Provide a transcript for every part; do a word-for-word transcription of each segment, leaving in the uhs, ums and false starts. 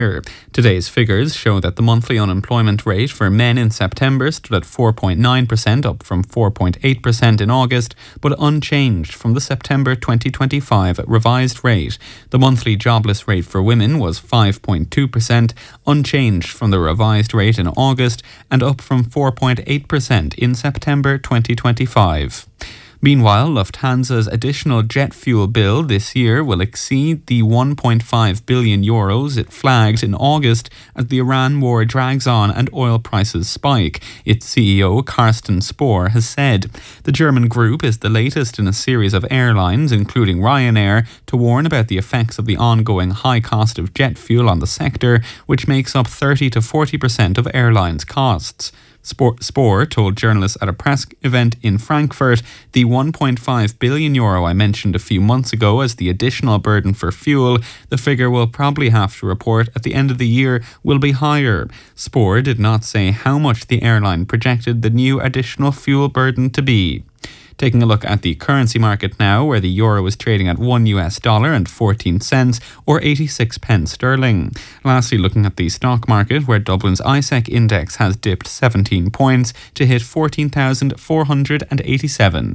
Today's figures show that the monthly unemployment rate for men in September stood at four point nine percent, up from four point eight percent in August, but unchanged from the September twenty twenty-five revised rate. The monthly jobless rate for women was five point two percent, unchanged from the revised rate in August and up from four point eight percent in September twenty twenty-five. Meanwhile, Lufthansa's additional jet fuel bill this year will exceed the one point five billion euros it flagged in August as the Iran war drags on and oil prices spike, its C E O Carsten Spohr has said. The German group is the latest in a series of airlines, including Ryanair, to warn about the effects of the ongoing high cost of jet fuel on the sector, which makes up thirty to forty percent of airlines' costs. Spohr told journalists at a press event in Frankfurt the one point five billion euro I mentioned a few months ago as the additional burden for fuel, the figure we'll probably have to report at the end of the year will be higher. Spohr did not say how much the airline projected the new additional fuel burden to be. Taking a look at the currency market now, where the euro is trading at one U S dollar and fourteen cents or eighty-six pence sterling. Lastly, looking at the stock market, where Dublin's I S E C index has dipped seventeen points to hit fourteen thousand four hundred eighty-seven.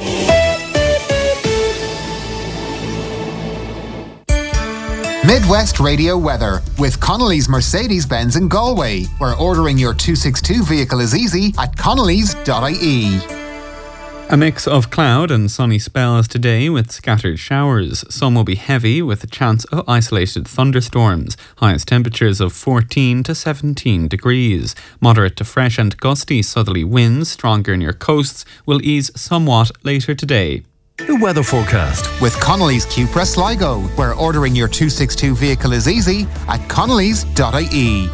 Midwest Radio weather with Connolly's Mercedes-Benz in Galway, where ordering your two sixty-two vehicle is easy at connellys dot I E. A mix of cloud and sunny spells today with scattered showers. Some will be heavy with a chance of isolated thunderstorms. Highest temperatures of fourteen to seventeen degrees. Moderate to fresh and gusty southerly winds, stronger near coasts, will ease somewhat later today. The weather forecast with Connolly's Cupra Sligo, where ordering your two sixty-two vehicle is easy at connellys dot I E.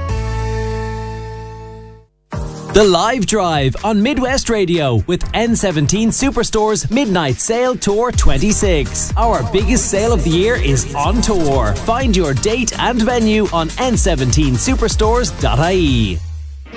The Live Drive on Midwest Radio with N seventeen Superstore's Midnight Sale Tour twenty-six. Our biggest sale of the year is on tour. Find your date and venue on N seventeen superstores dot I E.